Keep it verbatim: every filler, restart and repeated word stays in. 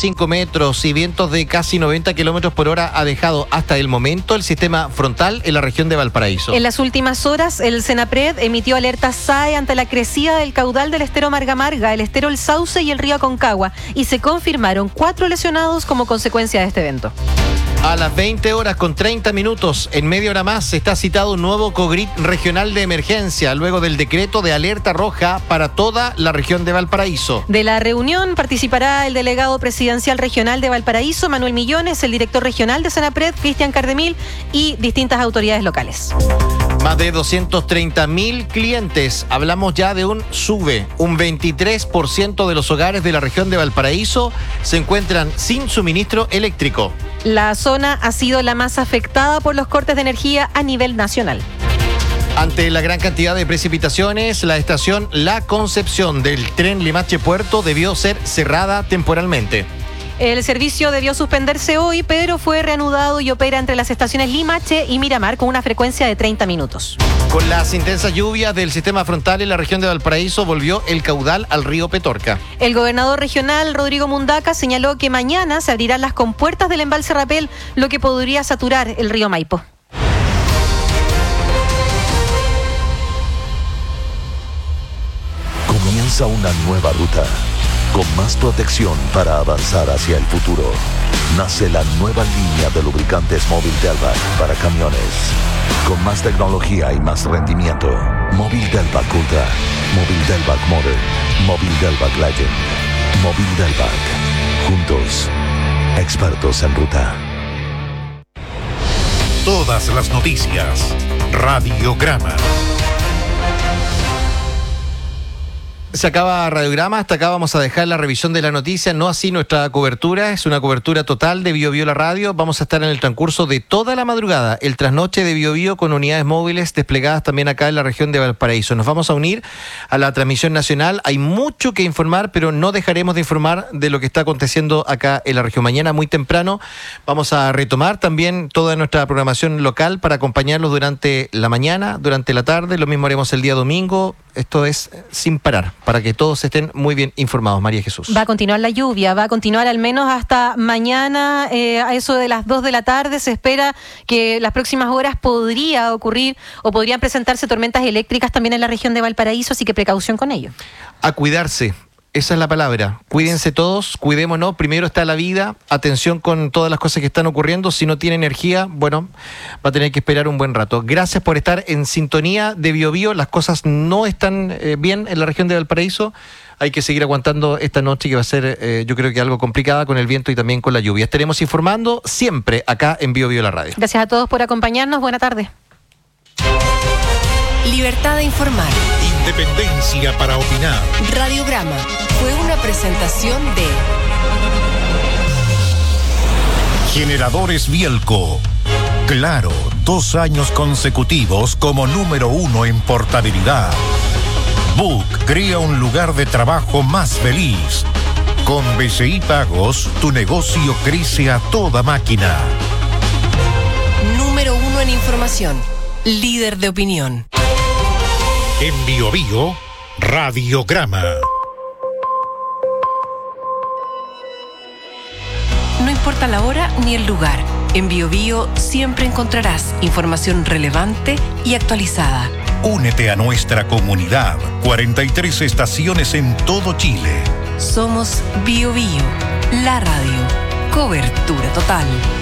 cinco metros y vientos de casi noventa kilómetros por hora ha dejado hasta el momento el sistema frontal en la región de Valparaíso. En las últimas horas, el Senapred emitió alerta S A E ante la crecida del caudal del estero Marga Marga, el estero El Sauce y el río Aconcagua, y se confirmaron cuatro lesionados como consecuencia de este evento. A las veinte horas con treinta minutos, en media hora más, se está citado un nuevo COGRIT regional de emergencia, luego del decreto de alerta roja para toda la región de Valparaíso. De la reunión participará el delegado presidencial regional de Valparaíso, Manuel Millones, el director regional de Senapred, Cristian Cardemil, y distintas autoridades locales. Más de doscientos treinta mil clientes. Hablamos ya de un sube. Un veintitrés por ciento de los hogares de la región de Valparaíso se encuentran sin suministro eléctrico. La zona ha sido la más afectada por los cortes de energía a nivel nacional. Ante la gran cantidad de precipitaciones, la estación La Concepción del tren Limache Puerto debió ser cerrada temporalmente. El servicio debió suspenderse hoy, pero fue reanudado y opera entre las estaciones Limache y Miramar con una frecuencia de treinta minutos. Con las intensas lluvias del sistema frontal en la región de Valparaíso, volvió el caudal al río Petorca. El gobernador regional, Rodrigo Mundaca, señaló que mañana se abrirán las compuertas del embalse Rapel, lo que podría saturar el río Maipo. Comienza una nueva ruta. Con más protección para avanzar hacia el futuro. Nace la nueva línea de lubricantes Móvil Delvac para camiones. Con más tecnología y más rendimiento. Móvil Delvac Ultra. Móvil Delvac Modern. Móvil Delvac Legend. Móvil Delvac. Juntos. Expertos en ruta. Todas las noticias. Radiograma. Se acaba Radiograma, hasta acá vamos a dejar la revisión de la noticia, no así nuestra cobertura, es una cobertura total de Bio Bio la radio, vamos a estar en el transcurso de toda la madrugada, el trasnoche de Bio Bio con unidades móviles desplegadas también acá en la región de Valparaíso. Nos vamos a unir a la transmisión nacional, hay mucho que informar, pero no dejaremos de informar de lo que está aconteciendo acá en la región. Mañana muy temprano vamos a retomar también toda nuestra programación local para acompañarlos durante la mañana, durante la tarde, lo mismo haremos el día domingo, esto es sin parar, para que todos estén muy bien informados. María Jesús. Va a continuar la lluvia, va a continuar al menos hasta mañana, eh, a eso de las dos de la tarde. Se espera que las próximas horas podría ocurrir o podrían presentarse tormentas eléctricas también en la región de Valparaíso, así que precaución con ello. A cuidarse. Esa es la palabra. Cuídense todos, cuidémonos. Primero está la vida. Atención con todas las cosas que están ocurriendo. Si no tiene energía, bueno, va a tener que esperar un buen rato. Gracias por estar en sintonía de Bio Bio. Las cosas no están eh, bien en la región de Valparaíso. Hay que seguir aguantando esta noche que va a ser, eh, yo creo que algo complicada con el viento y también con la lluvia. Estaremos informando siempre acá en Bio Bio la radio. Gracias a todos por acompañarnos. Buena tarde. Libertad de informar. Independencia para opinar. Radiograma fue una presentación de Generadores Bielco. Claro, dos años consecutivos como número uno en portabilidad. Book crea un lugar de trabajo más feliz. Con B C I Pagos, tu negocio crece a toda máquina. Número uno en información. Líder de opinión. En Bio Bio, Radiograma. No importa la hora ni el lugar. En Bio Bio siempre encontrarás información relevante y actualizada. Únete a nuestra comunidad. cuarenta y tres estaciones en todo Chile. Somos Bio Bio, la radio. Cobertura total.